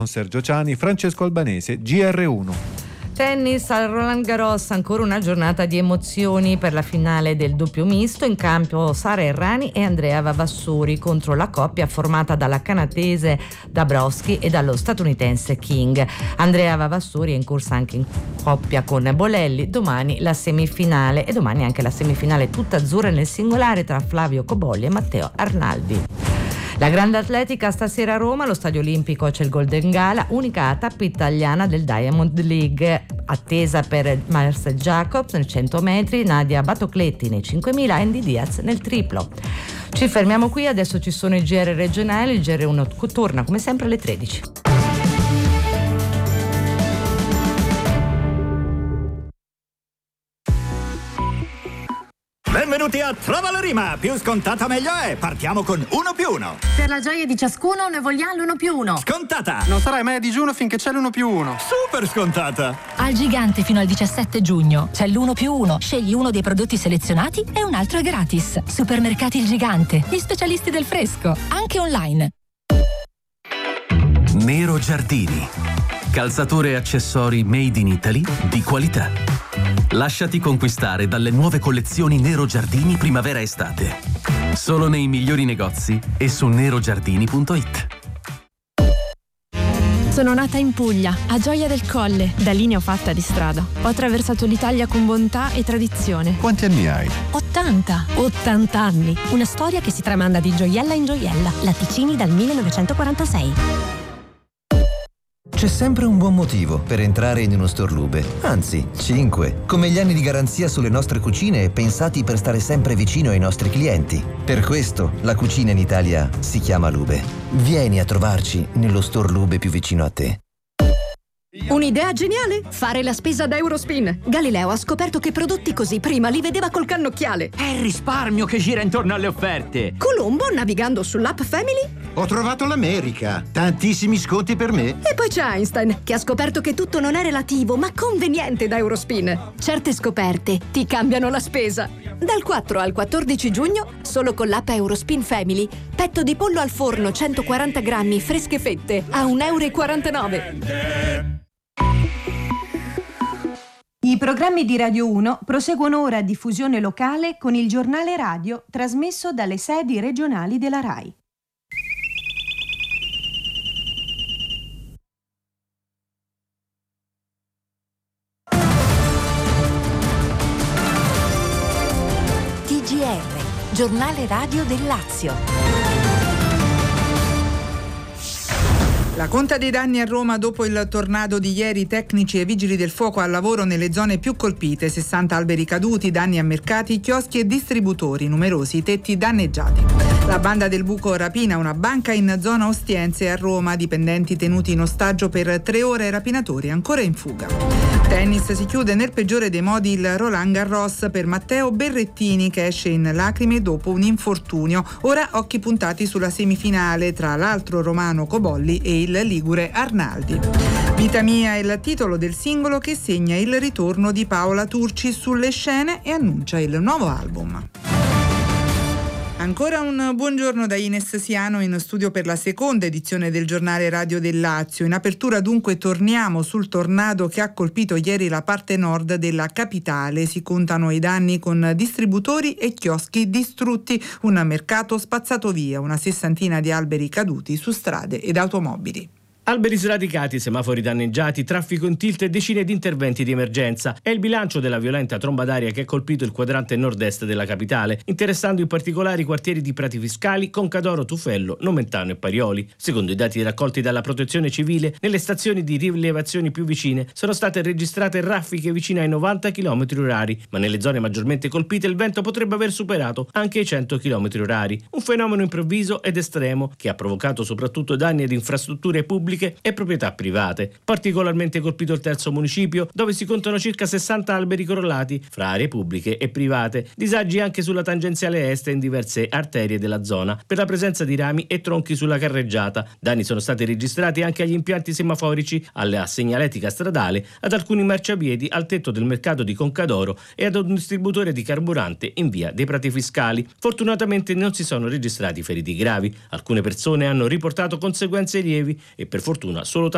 Sergio Ciani, Francesco Albanese, GR1. Tennis al Roland Garros, ancora una giornata di emozioni per la finale del doppio misto. In campo Sara Errani e Andrea Vavassori contro la coppia formata dalla canadese Dabrowski e dallo statunitense King. Andrea Vavassori è in corsa anche in coppia con Bolelli. Domani la semifinale e domani anche la semifinale tutta azzurra nel singolare tra Flavio Cobolli e Matteo Arnaldi. La grande atletica stasera a Roma, allo Stadio Olimpico c'è il Golden Gala, unica tappa italiana del Diamond League, attesa per Marcel Jacobs nel 100 metri, Nadia Batocletti nei 5.000 e Andy Diaz nel triplo. Ci fermiamo qui, adesso ci sono i GR regionali, il GR1 torna come sempre alle 13. Benvenuti a Trova la Rima, più scontata meglio è, partiamo con 1+1. Per la gioia di ciascuno ne vogliamo l'1+1. Scontata! Non sarai mai a digiuno finché c'è l'1+1. Super scontata! Al Gigante fino al 17 giugno c'è l'1+1. Scegli uno dei prodotti selezionati e un altro è gratis. Supermercati Il Gigante, gli specialisti del fresco, anche online. Nero Giardini, calzature e accessori made in Italy di qualità. Lasciati conquistare dalle nuove collezioni Nero Giardini primavera-estate. Solo nei migliori negozi e su nerogiardini.it. Sono nata in Puglia, a Gioia del Colle. Da lì ne ho fatta di strada. Ho attraversato l'Italia con bontà e tradizione. Quanti anni hai? 80. 80 anni. Una storia che si tramanda di gioiella in gioiella. Latticini dal 1946. C'è sempre un buon motivo per entrare in uno store Lube, anzi 5, come gli anni di garanzia sulle nostre cucine pensati per stare sempre vicino ai nostri clienti. Per questo la cucina in Italia si chiama Lube. Vieni a trovarci nello store Lube più vicino a te. Un'idea geniale? Fare la spesa da Eurospin. Galileo ha scoperto che prodotti così prima li vedeva col cannocchiale. È il risparmio che gira intorno alle offerte. Colombo, navigando sull'app Family, ho trovato l'America. Tantissimi sconti per me. E poi c'è Einstein, che ha scoperto che tutto non è relativo, ma conveniente da Eurospin. Certe scoperte ti cambiano la spesa. Dal 4 al 14 giugno, solo con l'app Eurospin Family. Petto di pollo al forno 140 grammi, fresche fette, a €1,49. I programmi di Radio 1 proseguono ora a diffusione locale con il giornale radio trasmesso dalle sedi regionali della RAI. TGR, giornale radio del Lazio. La conta dei danni a Roma dopo il tornado di ieri, tecnici e vigili del fuoco al lavoro nelle zone più colpite, 60 alberi caduti, danni a mercati, chioschi e distributori, numerosi tetti danneggiati. La banda del buco rapina una banca in zona Ostiense a Roma, dipendenti tenuti in ostaggio per 3 ore, rapinatori ancora in fuga. Tennis, si chiude nel peggiore dei modi il Roland Garros per Matteo Berrettini, che esce in lacrime dopo un infortunio. Ora occhi puntati sulla semifinale tra l'altro romano Cobolli e il ligure Arnaldi. Vita mia è il titolo del singolo che segna il ritorno di Paola Turci sulle scene e annuncia il nuovo album. Ancora un buongiorno da Ines Siano in studio per la seconda edizione del giornale radio del Lazio. In apertura dunque torniamo sul tornado che ha colpito ieri la parte nord della capitale. Si contano i danni con distributori e chioschi distrutti, un mercato spazzato via, una sessantina di alberi caduti su strade ed automobili. Alberi sradicati, semafori danneggiati, traffico in tilt e decine di interventi di emergenza. È il bilancio della violenta tromba d'aria che ha colpito il quadrante nord-est della capitale, interessando in particolare i quartieri di Prati Fiscali, Concadoro, Tufello, Nomentano e Parioli. Secondo i dati raccolti dalla Protezione Civile, nelle stazioni di rilevazione più vicine sono state registrate raffiche vicine ai 90 km/h, ma nelle zone maggiormente colpite il vento potrebbe aver superato anche i 100 km/h. Un fenomeno improvviso ed estremo che ha provocato soprattutto danni ad infrastrutture pubbliche e proprietà private. Particolarmente colpito il terzo municipio, dove si contano circa 60 alberi crollati fra aree pubbliche e private. Disagi anche sulla tangenziale est e in diverse arterie della zona per la presenza di rami e tronchi sulla carreggiata. Danni sono stati registrati anche agli impianti semaforici, alla segnaletica stradale, ad alcuni marciapiedi, al tetto del mercato di Concadoro e ad un distributore di carburante in via dei Prati Fiscali. Fortunatamente non si sono registrati feriti gravi. Alcune persone hanno riportato conseguenze lievi e per fortuna solo